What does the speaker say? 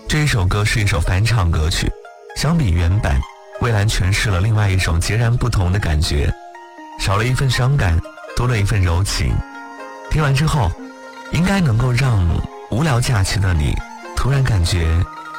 这一首歌是一首翻唱歌曲，相比原版，蔚蓝诠释了另外一种截然不同的感觉，少了一份伤感，多了一份柔情。听完之后，应该能够让无聊假期的你突然感觉